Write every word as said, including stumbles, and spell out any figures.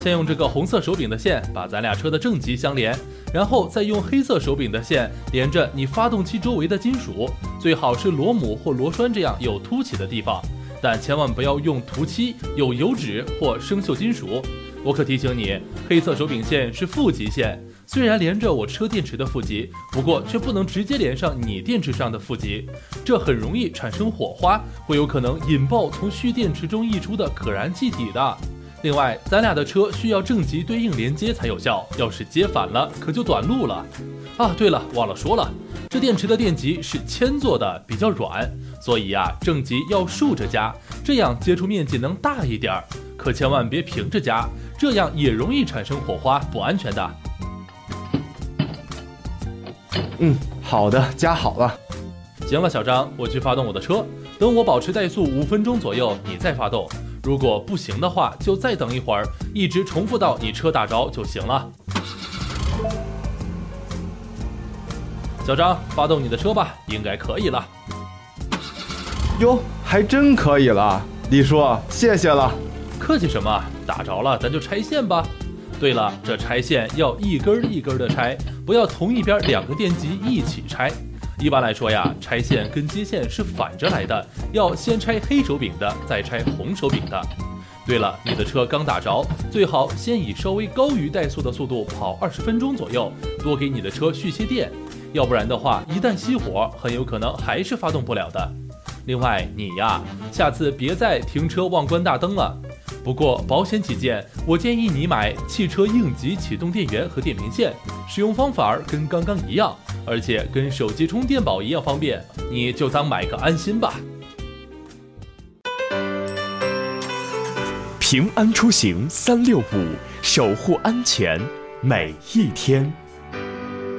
先用这个红色手柄的线把咱俩车的正极相连，然后再用黑色手柄的线连着你发动机周围的金属，最好是螺母或螺栓这样有凸起的地方，但千万不要用涂漆、有油脂或生锈金属。我可提醒你，黑色手柄线是负极线，虽然连着我车电池的负极，不过却不能直接连上你电池上的负极，这很容易产生火花，会有可能引爆从蓄电池中溢出的可燃气体的。另外，咱俩的车需要正极对应连接才有效，要是接反了，可就短路了。啊，对了，忘了说了，这电池的电极是铅做的，比较软，所以呀、啊，正极要竖着夹，这样接触面积能大一点，可千万别平着夹，这样也容易产生火花，不安全的。 嗯，好的，夹好了。 行了，小张，我去发动我的车，等我保持怠速五分钟左右，你再发动。如果不行的话，就再等一会儿，一直重复到你车打着就行了。小张，发动你的车吧，应该可以了。 哟，还真可以了，李叔，谢谢了。 客气什么？打着了，咱就拆线吧。对了，这拆线要一根一根的拆，不要同一边两个电极一起拆。一般来说呀，拆线跟接线是反着来的，要先拆黑手柄的，再拆红手柄的。对了，你的车刚打着，最好先以稍微高于怠速的速度跑二十分钟左右，多给你的车蓄些电，要不然的话，一旦熄火，很有可能还是发动不了的。另外，你呀，下次别再停车忘关大灯了。不过保险起见，我建议你买汽车应急启动电源和电瓶线，使用方法跟刚刚一样，而且跟手机充电宝一样方便，你就当买个安心吧。 平安出行三六五，守护安全每一天。